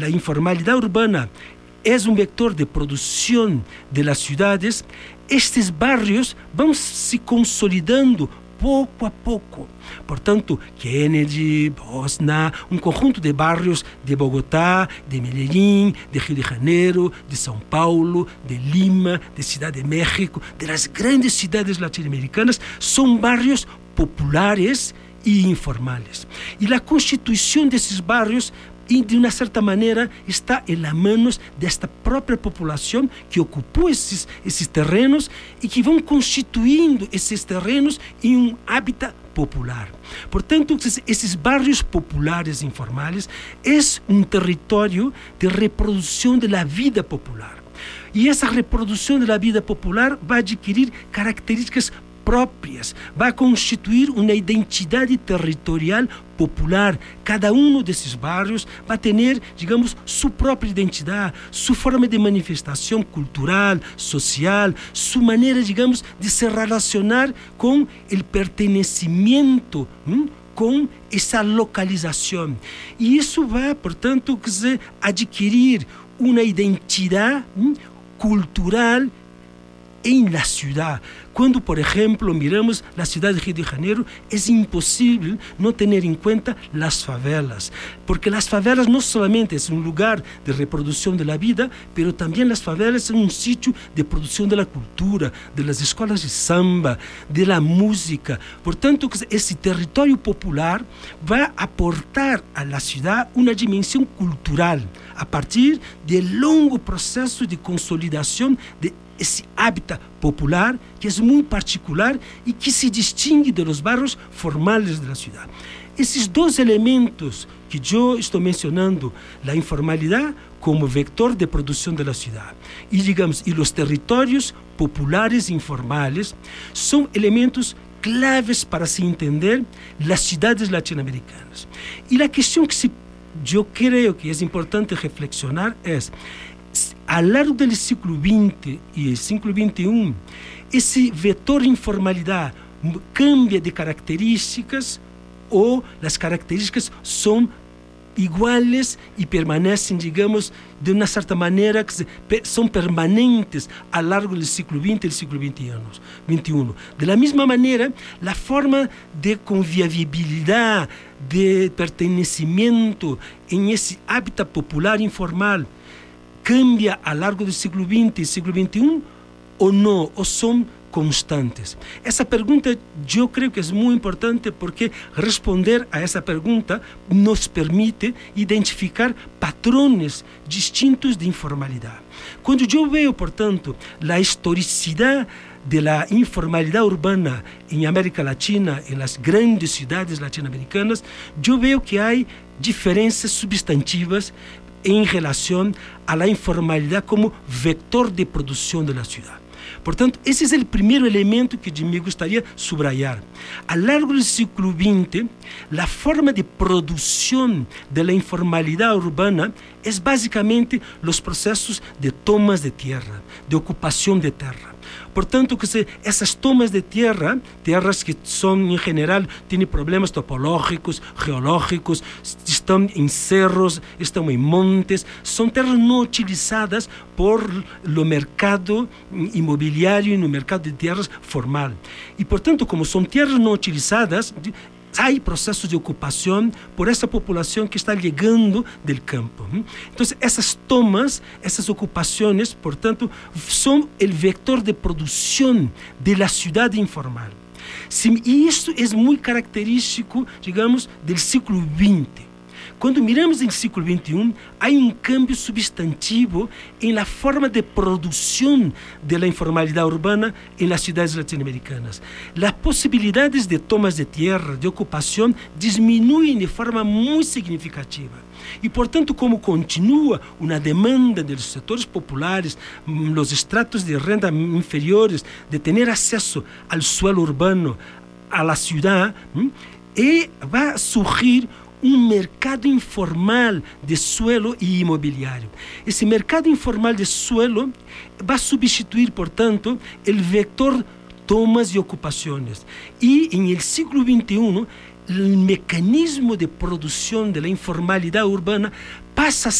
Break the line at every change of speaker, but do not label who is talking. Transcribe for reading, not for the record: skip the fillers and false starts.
la informalidad urbana es un vector de producción de las ciudades, estes barrios vão se consolidando pouco a pouco. Portanto, Kennedy, Bosna, um conjunto de barrios de Bogotá, de Medellín, de Rio de Janeiro, de São Paulo, de Lima, de Ciudad de México, de las grandes ciudades latinoamericanas, são barrios populares e informales. E a constituição desses barrios, de uma certa maneira, está em las manos desta própria população que ocupou esses terrenos e que vão constituindo esses terrenos em um hábitat popular. Portanto, esses barrios populares informales é um território de reprodução da vida popular. E essa reprodução da vida popular vai adquirir características próprias, vai constituir uma identidade territorial popular. Cada um desses barrios vai ter, digamos, sua própria identidade, sua forma de manifestação cultural, social, sua maneira, digamos, de se relacionar com o pertencimento, com essa localização. E isso vai, portanto, adquirir uma identidade cultural em la ciudad. Quando, por exemplo, miramos a cidade de Rio de Janeiro, é impossível não ter em conta as favelas, porque as favelas não somente é um lugar de reprodução da vida, mas também as favelas são um sítio de produção da cultura, das escolas de samba, da música. Portanto, esse território popular vai aportar à cidade uma dimensão cultural a partir de longo processo de consolidação de esse hábitat popular que é muito particular e que se distingue de los barrios formales da cidade. Esses dois elementos que eu estou mencionando, a informalidade como vector de produção da cidade e os territórios populares informales, são elementos claves para se entender as cidades latino-americanas. E a questão que eu creio que é importante reflexionar é: ao longo do século XX e século XXI, esse vetor informalidade cambia de características ou as características são iguais e permanecem, digamos, de uma certa maneira, que são permanentes ao longo do século XX e século XXI. Da mesma maneira, a forma de convivialidade, de pertencimento em esse hábitat popular informal cambia ao longo do século XX e século XXI ou não, ou são constantes? Essa pergunta eu creio que é muito importante, porque responder a essa pergunta nos permite identificar padrões distintos de informalidade. Quando eu vejo, portanto, a historicidade da informalidade urbana em América Latina, em las grandes cidades latino-americanas, eu vejo que há diferenças substantivas em relação à informalidade como vector de produção da cidade. Portanto, esse é o primeiro elemento que me gostaria de subrayar. Ao longo do século XX, a forma de produção da informalidade urbana é basicamente os processos de tomas de terra, de ocupação de terra. Portanto, essas tomas de terras que são, em geral, têm problemas topológicos, geológicos, estão em cerros, estão em montes, são terras não utilizadas por o mercado imobiliário e no mercado de terras formal. E, portanto, como são terras não utilizadas, há processos de ocupação por essa população que está chegando do campo. Então, essas tomas, essas ocupações, portanto, são o vector de produção da cidade informal. E isso é muito característico, digamos, do século XX. Quando miramos no século XXI, há cambio substantivo na forma de produção da informalidade urbana nas cidades latino-americanas. As possibilidades de tomas de terra, de ocupação, diminuem de forma muito significativa. E, portanto, como continua uma demanda dos setores populares, os estratos de renda inferiores, de ter acesso ao suelo urbano, à cidade, vai surgir mercado informal de suelo e imobiliário. Esse mercado informal de suelo vai substituir, portanto, o vector tomas e ocupações. E, no século XXI, o mecanismo de produção da informalidade urbana passa a